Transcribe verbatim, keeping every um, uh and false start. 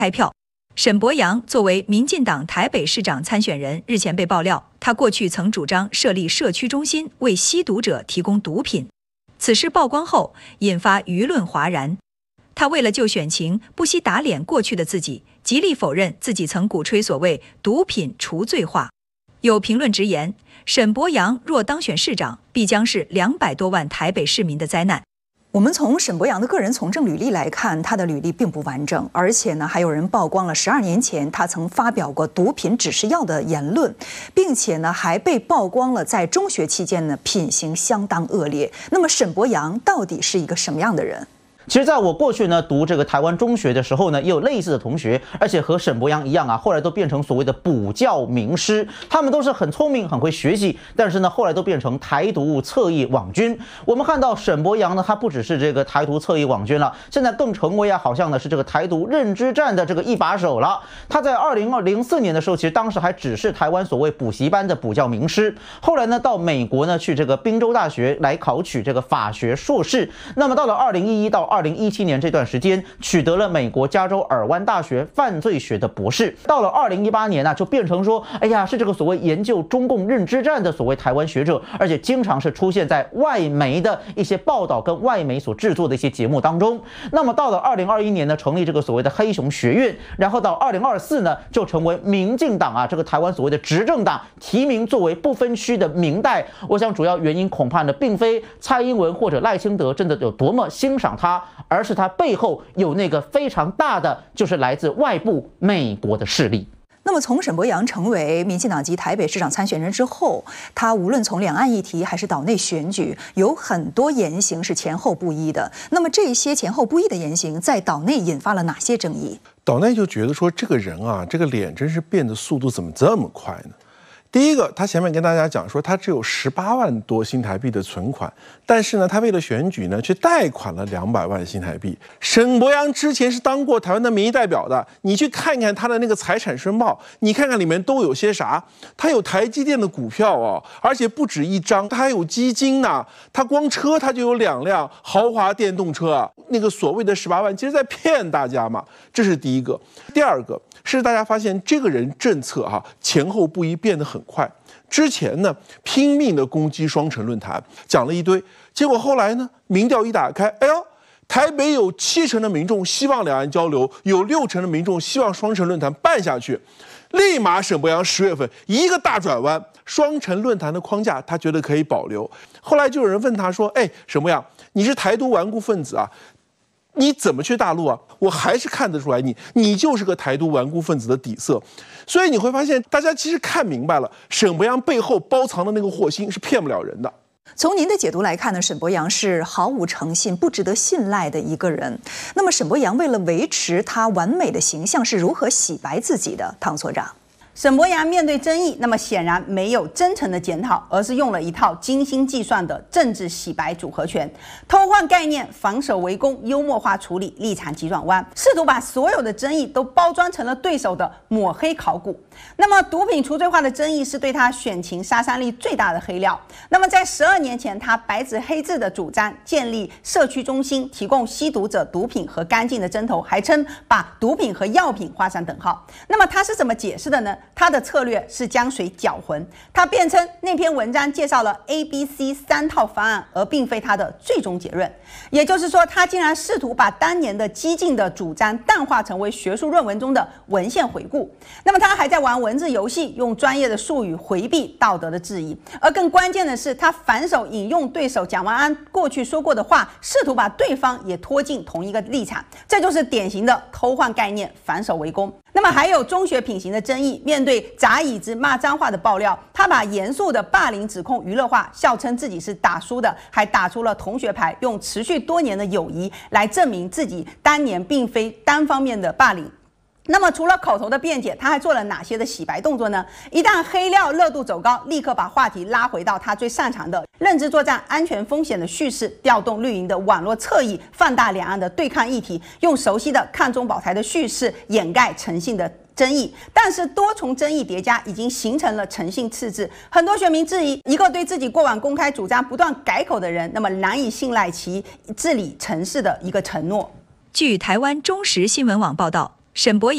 开票。沈伯洋作为民进党台北市长参选人，日前被爆料，他过去曾主张设立社区中心，为吸毒者提供毒品。此事曝光后，引发舆论哗然。他为了救选情，不惜打脸过去的自己，极力否认自己曾鼓吹所谓毒品除罪化。有评论直言，沈伯洋若当选市长，必将是两百多万台北市民的灾难。 我们从沈伯洋的个人从政履历来看，他的履历并不完整，而且呢，还有人曝光了十二年前他曾发表过毒品指示药的言论，并且呢，还被曝光了在中学期间呢品行相当恶劣。那么沈伯洋到底是一个什么样的人？ 其实，在我过去呢读这个台湾中学的时候呢，也有类似的同学，而且和沈伯洋一样啊，后来都变成所谓的补教名师。他们都是很聪明、很会学习，但是呢，后来都变成台独侧翼网军。我们看到沈伯洋呢，他不只是这个台独侧翼网军了，现在更成为啊，好像呢是这个台独认知战的这个一把手了。他在二零零四年的时候，其实当时还只是台湾所谓补习班的补教名师，后来呢到美国呢去这个宾州大学来考取这个法学硕士。那么到了二零一一到二零一七年这段时间，取得了美国加州尔湾大学犯罪学的博士。到了二零一八年呢、啊，就变成说，哎呀，是这个所谓研究中共认知战的所谓台湾学者，而且经常是出现在外媒的一些报道跟外媒所制作的一些节目当中。那么到了二零二一年呢，成立这个所谓的黑熊学院，然后到二零二四呢，就成为民进党啊这个台湾所谓的执政党提名作为不分区的民代。我想主要原因恐怕呢，并非蔡英文或者赖清德真的有多么欣赏他，而是他背后有那个非常大的，就是来自外部美国的势力。 那么从沈伯洋成为民进党籍台北市长参选人之后，他无论从两岸议题还是岛内选举，有很多言行是前后不一的。那么这些前后不一的言行，在岛内引发了哪些争议？ 岛内就觉得说，这个人啊，这个脸真是变的速度怎么这么快呢？第一个，他前面跟大家讲说，他只有十八万多新台币的存款，但是呢，他为了选举呢，去贷款了两百万新台币。沈伯洋之前是当过台湾的民意代表的，你去看看他的那个财产申报，你看看里面都有些啥？他有台积电的股票哦，而且不止一张，他还有基金呢、啊。他光车他就有两辆豪华电动车啊，那个所谓的十八万，其实在骗大家嘛。这是第一个。第二个是大家发现这个人政策哈、啊、前后不一，变得很快。之前呢，拼命的攻击双城论坛，讲了一堆，结果后来呢，民调一打开，哎呦，台北有七成的民众希望两岸交流，有六成的民众希望双城论坛办下去。立马沈伯洋十月份一个大转弯，双城论坛的框架他觉得可以保留。后来就有人问他说：“哎，沈伯洋，你是台独顽固分子啊？你怎么去大陆啊？我还是看得出来你，你就是个台独顽固分子的底色。所以你会发现，大家其实看明白了，沈伯洋背后包藏的那个祸心是骗不了人的。” 从您的解读来看呢，沈伯洋是毫无诚信、不值得信赖的一个人。那么，沈伯洋为了维持他完美的形象，是如何洗白自己的？唐所长。 沈伯洋面对争议，那么显然没有真诚的检讨，而是用了一套精心计算的政治洗白组合拳，偷换概念，防守围攻，幽默化处理，立场急转弯，试图把所有的争议都包装成了对手的抹黑考古。那么，毒品除罪化的争议是对他选情杀伤力最大的黑料。那么，在十二年前，他白纸黑字的主张建立社区中心，提供吸毒者毒品和干净的针头，还称把毒品和药品画上等号。那么，他是怎么解释的呢？他的策略是将水搅浑，他辩称那篇文章介绍了 A、B、C 三套方案，而并非他的最终结论。也就是说，他竟然试图把当年的激进的主张淡化成为学术论文中的文献回顾。那么他还在玩文字游戏，用专业的术语回避道德的质疑。而更关键的是，他反手引用对手蒋万安过去说过的话，试图把对方也拖进同一个立场。这就是典型的偷换概念，反手围攻。那么还有中学品行的争议，面对砸椅子骂脏话的爆料，他把严肃的霸凌指控娱乐化，笑称自己是打输的，还打出了同学牌，用持续多年的友谊来证明自己当年并非单方面的霸凌。那么除了口头的辩解，他还做了哪些的洗白动作呢？一旦黑料热度走高，立刻把话题拉回到他最擅长的认知作战、安全风险的叙事，调动绿营的网络侧翼，放大两岸的对抗议题，用熟悉的抗中保台的叙事掩盖诚信的争议。但是多重争议叠加，已经形成了诚信赤字。很多选民质疑，一个对自己过往公开主张不断改口的人，那么难以信赖其治理城市的一个承诺。 据台湾中时新闻网报道，沈伯洋